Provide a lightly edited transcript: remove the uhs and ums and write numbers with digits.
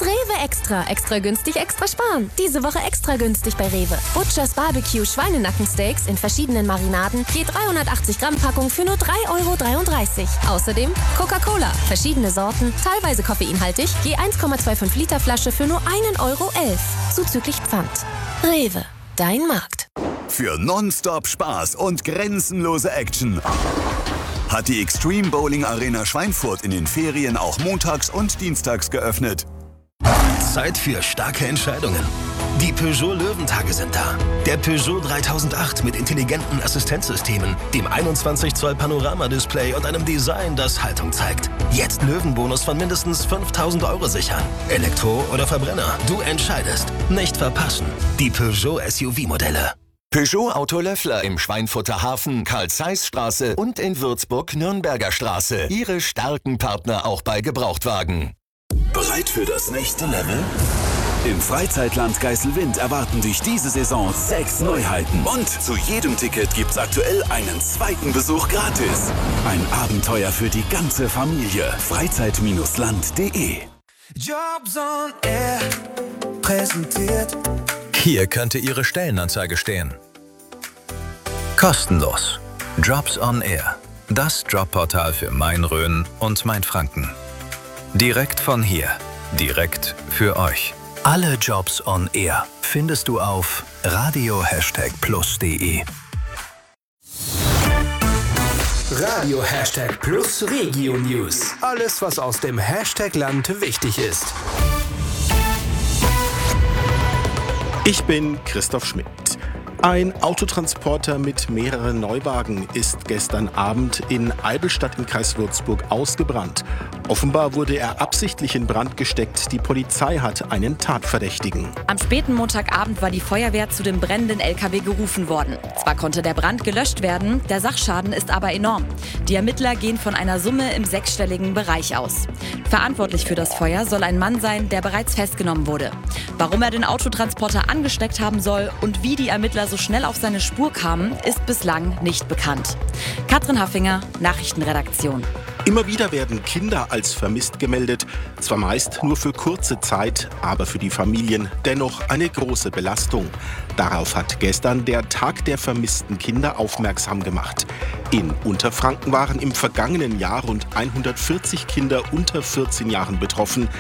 Rewe Extra. Extra günstig, extra sparen. Diese Woche extra günstig bei Rewe. Butchers Barbecue Schweinenackensteaks in verschiedenen Marinaden. Je 380 Gramm Packung für nur 3,33 €. Außerdem Coca-Cola. Verschiedene Sorten, teilweise koffeinhaltig. Je 1,25 Liter Flasche für nur 1,11 €. Zuzüglich Pfand. Rewe. Dein Markt. Für nonstop Spaß und grenzenlose Action hat die Extreme Bowling Arena Schweinfurt in den Ferien auch montags und dienstags geöffnet. Zeit für starke Entscheidungen. Die Peugeot Löwentage sind da. Der Peugeot 3008 mit intelligenten Assistenzsystemen, dem 21 Zoll Panoramadisplay und einem Design, das Haltung zeigt. Jetzt Löwenbonus von mindestens 5.000 € sichern. Elektro oder Verbrenner, du entscheidest. Nicht verpassen. Die Peugeot SUV-Modelle. Peugeot Auto Löffler im Schweinfurter Hafen, Karl-Zeiss-Straße und in Würzburg Nürnberger Straße. Ihre starken Partner auch bei Gebrauchtwagen. Bereit für das nächste Level? Im Freizeitland Geiselwind erwarten dich diese Saison 6 Neuheiten. Und zu jedem Ticket gibt's aktuell einen zweiten Besuch gratis. Ein Abenteuer für die ganze Familie. Freizeit-land.de. Jobs on Air präsentiert. Hier könnte Ihre Stellenanzeige stehen. Kostenlos. Jobs on Air. Das Jobportal für Main-Rhön und Main-Franken. Direkt von hier. Direkt für euch. Alle Jobs on Air findest du auf radio#plus.de. Radio #Plus Regio News. Alles, was aus dem Hashtag-Land wichtig ist. Ich bin Christoph Schmidt. Ein Autotransporter mit mehreren Neuwagen ist gestern Abend in Eidelstadt im Kreis Würzburg ausgebrannt. Offenbar wurde er absichtlich in Brand gesteckt. Die Polizei hat einen Tatverdächtigen. Am späten Montagabend war die Feuerwehr zu dem brennenden LKW gerufen worden. Zwar konnte der Brand gelöscht werden, der Sachschaden ist aber enorm. Die Ermittler gehen von einer Summe im sechsstelligen Bereich aus. Verantwortlich für das Feuer soll ein Mann sein, der bereits festgenommen wurde. Warum er den Autotransporter angesteckt haben soll und wie die Ermittler so schnell auf seine Spur kamen, ist bislang nicht bekannt. Katrin Haffinger, Nachrichtenredaktion. Immer wieder werden Kinder als vermisst gemeldet, zwar meist nur für kurze Zeit, aber für die Familien dennoch eine große Belastung. Darauf hat gestern der Tag der vermissten Kinder aufmerksam gemacht. In Unterfranken waren im vergangenen Jahr rund 140 Kinder unter 14 Jahren betroffen.